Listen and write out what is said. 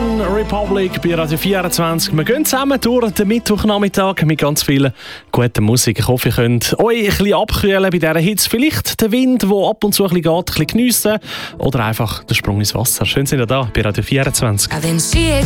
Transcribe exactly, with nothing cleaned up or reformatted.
One Republic bei Radio vierundzwanzig. Wir gehen zusammen durch den Mittwochnachmittag mit ganz viel guter Musik. Ich hoffe, ihr könnt euch ein bisschen abkühlen bei dieser Hitze. Vielleicht den Wind, der ab und zu ein bisschen geht, ein bisschen geniessen. Oder einfach den Sprung ins Wasser. Schön, sind ihr da bei Radio vierundzwanzig.